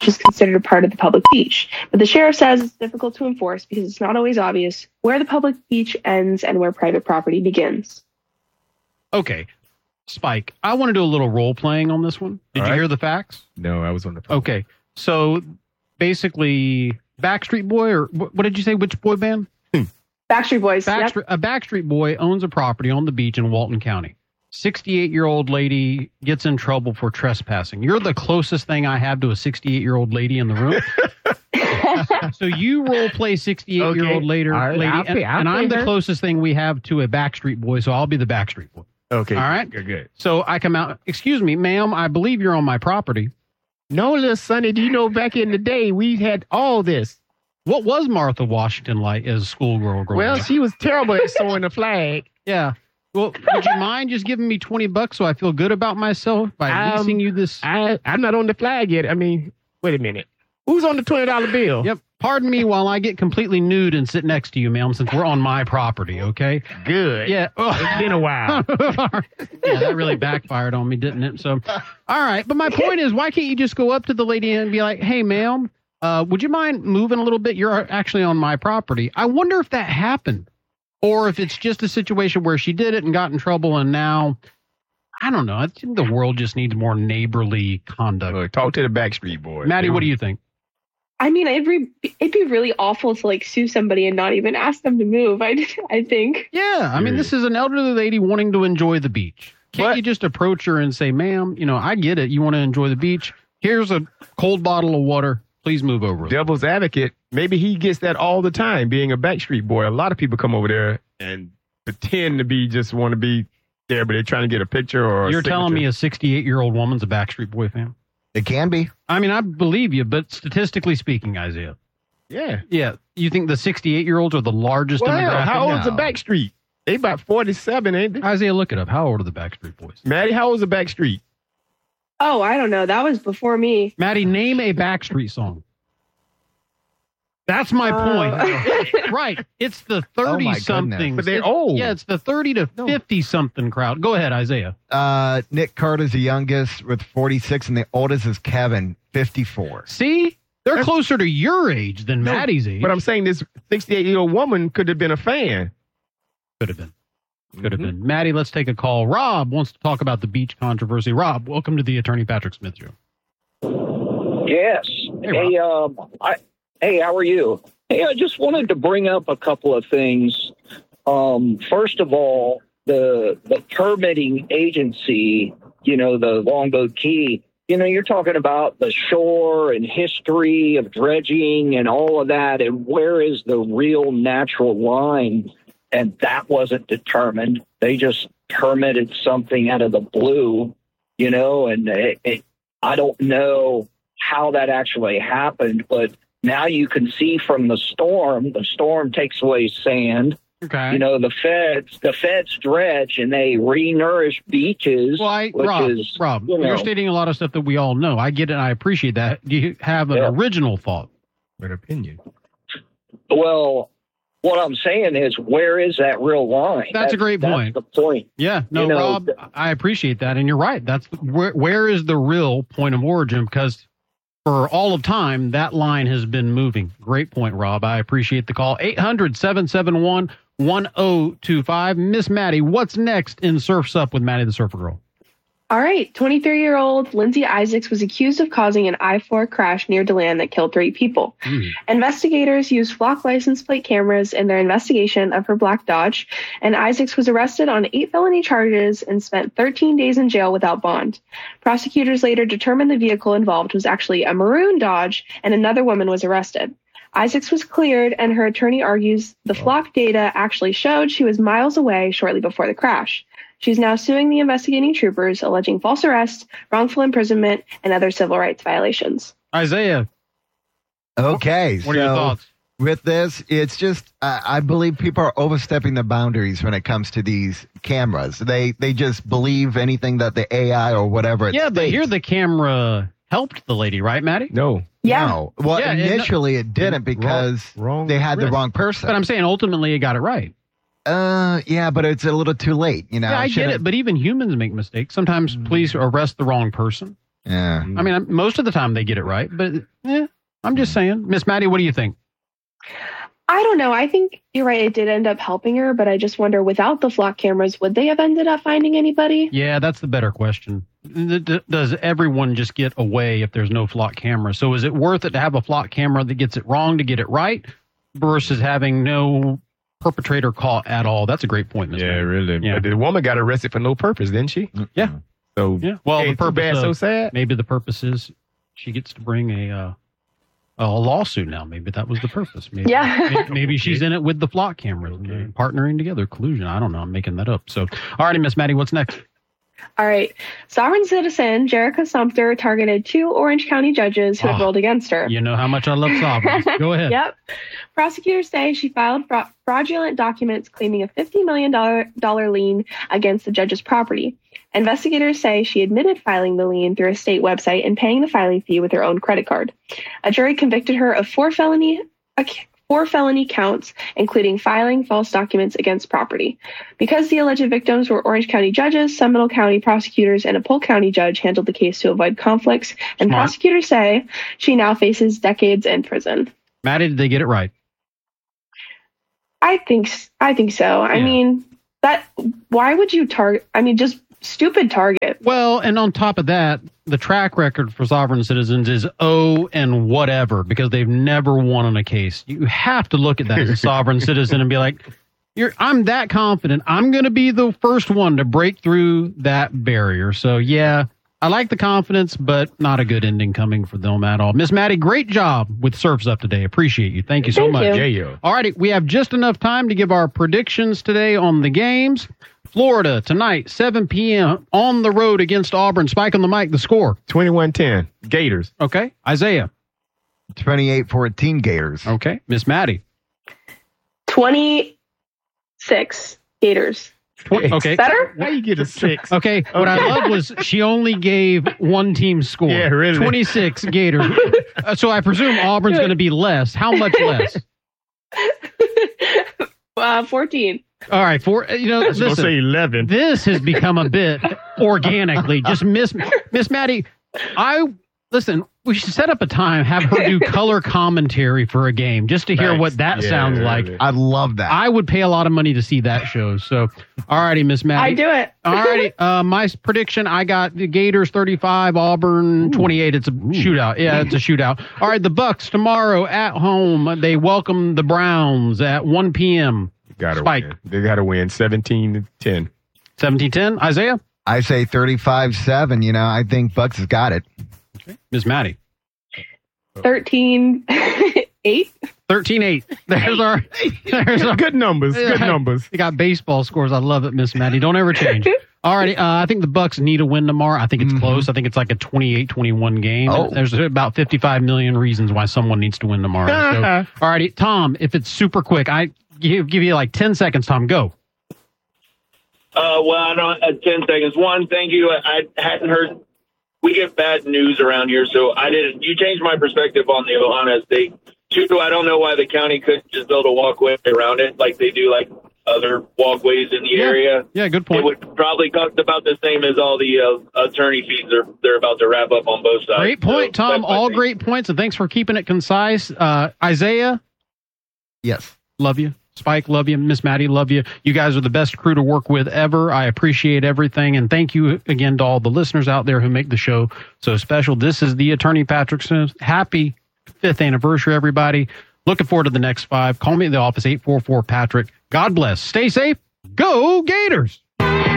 is considered a part of the public beach. But the sheriff says it's difficult to enforce because it's not always obvious where the public beach ends and where private property begins. Okay. Spike, I want to do a little role playing on this one. Did you hear the facts? No, I was on the phone. Okay. So basically, Backstreet Boy, or what did you say? Which boy band? Backstreet Boys. A Backstreet Boy owns a property on the beach in Walton County. 68-year-old lady gets in trouble for trespassing. You're the closest thing I have to a 68-year-old lady in the room. So you role play 68-year-old lady, and I'm the closest thing we have to a Backstreet Boy, so I'll be the Backstreet Boy. Okay. All right? Good. So I come out, excuse me, ma'am, I believe you're on my property. No, little Sonny, do you know back in the day we had all this? What was Martha Washington like as a schoolgirl growing up? Well, she was terrible at sewing the flag. Yeah. Well, would you mind just giving me $20 so I feel good about myself by leasing you this? I'm not on the flag yet. I mean, wait a minute. Who's on the $20 bill? Yep. Pardon me while I get completely nude and sit next to you, ma'am, since we're on my property, okay? Good. Yeah. It's been a while. Yeah, that really backfired on me, didn't it? So, all right. But my point is, why can't you just go up to the lady and be like, hey, ma'am, would you mind moving a little bit? You're actually on my property. I wonder if that happened. Or if it's just a situation where she did it and got in trouble and now, I don't know. I think the world just needs more neighborly conduct. Talk to the Backstreet Boys. Maddie, what do you think? I mean, it'd be really awful to like sue somebody and not even ask them to move. I think. Yeah, I mean, this is an elderly lady wanting to enjoy the beach. Can't you just approach her and say, ma'am, I get it. You want to enjoy the beach. Here's a cold bottle of water. Please move over. Devil's advocate. Maybe he gets that all the time being a Backstreet Boy. A lot of people come over there and pretend to want to be there, but they're trying to get a picture or You're telling me a 68-year-old woman's a Backstreet Boy fan? It can be. I mean, I believe you, but statistically speaking, Isaiah. Yeah. Yeah. You think the 68-year-olds are the largest demographic? How old is the Backstreet? They about 47, ain't they? Isaiah, look it up. How old are the Backstreet Boys? Maddie, how old is the Backstreet? Oh, I don't know. That was before me. Maddie, name a Backstreet song. That's my point. Right. It's the 30-something. But they're old. Yeah, it's the 30 to 50-something crowd. Go ahead, Isaiah. Nick Carter's the youngest with 46, and the oldest is Kevin, 54. See? They're closer to your age than Maddie's age. But I'm saying this 68-year-old woman could have been a fan. Could have been. Maddie, let's take a call. Rob wants to talk about the beach controversy. Rob, welcome to the Attorney Patrick Smith Show. Yes. Hey, Hey, how are you? Hey, I just wanted to bring up a couple of things. First of all, the permitting agency, the Longboat Key, you're talking about the shore and history of dredging and all of that, and where is the real natural line? And that wasn't determined. They just permitted something out of the blue, and I don't know how that actually happened, but now you can see from the storm takes away sand. Okay. The feds dredge and they re-nourish beaches. Rob, you're stating a lot of stuff that we all know. I get it. And I appreciate that. Do you have an original thought? An opinion? Well, what I'm saying is, where is that real line? That's a great point. That's the point. Yeah. No, Rob, I appreciate that. And you're right. That's where is the real point of origin? Because for all of time, that line has been moving. Great point, Rob. I appreciate the call. 800-771-1025. Miss Maddie, what's next in Surf's Up with Maddie the Surfer Girl? All right. 23-year-old Lindsay Isaacs was accused of causing an I-4 crash near DeLand that killed 3 people. Investigators used flock license plate cameras in their investigation of her black Dodge, and Isaacs was arrested on 8 felony charges and spent 13 days in jail without bond. Prosecutors later determined the vehicle involved was actually a maroon Dodge, and another woman was arrested. Isaacs was cleared, and her attorney argues the flock data actually showed she was miles away shortly before the crash. She's now suing the investigating troopers, alleging false arrest, wrongful imprisonment, and other civil rights violations. Isaiah. Okay. What are your thoughts? With this, it's just, I believe people are overstepping the boundaries when it comes to these cameras. They just believe anything that the AI or whatever. But here the camera helped the lady, right, Maddie? No. Yeah. No. Well, initially it didn't because they had the wrong person. But I'm saying ultimately it got it right. Yeah, but it's a little too late, Yeah, I get it, but even humans make mistakes. Sometimes police arrest the wrong person. Yeah. I mean, most of the time they get it right, but I'm just saying. Miss Maddie, what do you think? I don't know. I think you're right. It did end up helping her, but I just wonder, without the flock cameras, would they have ended up finding anybody? Yeah, that's the better question. Does everyone just get away if there's no flock camera? So is it worth it to have a flock camera that gets it wrong to get it right versus having no perpetrator caught at all? That's a great point, Ms. Maddie. Really. Yeah. But the woman got arrested for no purpose, didn't she? Yeah. So, Yeah. Well, the too purpose bad, of- so sad. Maybe the purpose is she gets to bring a lawsuit now. Maybe that was the purpose. Maybe, Yeah. maybe she's in it with the flock cameras, partnering together, collusion. I don't know. I'm making that up. So, all righty, Miss Maddie, what's next? All right. Sovereign citizen Jerica Sumter targeted 2 Orange County judges who had ruled against her. You know how much I love sovereigns. Go ahead. Yep. Prosecutors say she filed fraudulent documents claiming a $50 million lien against the judge's property. Investigators say she admitted filing the lien through a state website and paying the filing fee with her own credit card. A jury convicted her of 4 felony counts, including filing false documents against property. Because the alleged victims were Orange County judges, Seminole County prosecutors, and a Polk County judge handled the case to avoid conflicts, and Smart. prosecutors say she now faces decades in prison. Maddie, did they get it right? I think so. I mean, why would you target? I mean, just stupid target. Well, and on top of that, the track record for sovereign citizens is and whatever, because they've never won on a case. You have to look at that as a sovereign citizen and be like, I'm that confident. I'm going to be the first one to break through that barrier. So, yeah, I like the confidence, but not a good ending coming for them at all. Miss Maddie, great job with Surfs Up today. Appreciate you. Thank you so Thank much. you. Yeah. All righty, we have just enough time to give our predictions today on the games. Florida tonight, 7 p.m. on the road against Auburn. Spike on the mic, the score. 21-10. Gators. Okay. Isaiah. 28-14 Gators. Okay. Miss Maddie. 26 Gators. Okay. Better? How you get a 6? Okay. What I love was she only gave one team score. Yeah, really. 26 Gators. So I presume Auburn's going to be less. How much less? 14. All right. I was going to say 11. This has become a bit organically. Just Miss Maddie, listen, we should set up a time, have her do color commentary for a game just to hear what that sounds like. Really. I'd love that. I would pay a lot of money to see that show. So, all righty, Miss Maddie. I do it. All righty. My prediction, I got the Gators 35, Auburn 28. It's a shootout. Yeah, it's a shootout. All right, the Bucks tomorrow at home. They welcome the Browns at 1 p.m. Spike. Win. They got to win 17-10. 17-10. Isaiah? I say 35-7. You know, I think Bucks has got it. Okay. Miss Maddie? 13-8. 13-8. There's our Good numbers. Good numbers. You got baseball scores. I love it, Miss Maddie. Don't ever change. All righty. I think the Bucks need a win tomorrow. I think it's close. I think it's like a 28-21 game. Oh. There's about 55 million reasons why someone needs to win tomorrow. So, all righty. Tom, if it's super quick, I give you like 10 seconds, Tom. Go. Well, I don't 10 seconds. One, thank you. I hadn't heard. We get bad news around here, so I didn't. You changed my perspective on the Ohio State. Two, I don't know why the county couldn't just build a walkway around it like they do, like other walkways in the area. Yeah, good It point. would probably cost about the same as all the attorney fees they're about to wrap up on both sides. Great point, So Tom. that's my All thing. great points, and thanks for keeping it concise. Isaiah, Yes. love you. Spike, love you. Miss Maddie, love you. You guys are the best crew to work with ever. I appreciate everything. And thank you again to all the listeners out there who make the show so special. This is the Attorney Patrick Smith. Happy 5th anniversary, everybody. Looking forward to the next 5. Call me at the office, 844-PATRICK. God bless. Stay safe. Go Gators.